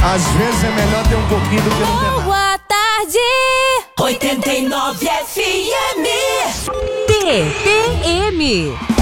Às vezes é melhor ter um pouquinho do que não ter nada. Boa tarde. 89 FM. TPM.